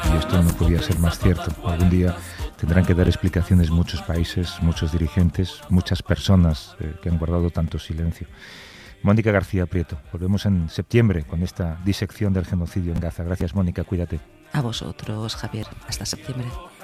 y esto no podía ser más cierto. Algún día tendrán que dar explicaciones muchos países, muchos dirigentes, muchas personas que han guardado tanto silencio. Mónica García Prieto, volvemos en septiembre con esta disección del genocidio en Gaza. Gracias, Mónica, cuídate. A vosotros, Javier. Hasta septiembre.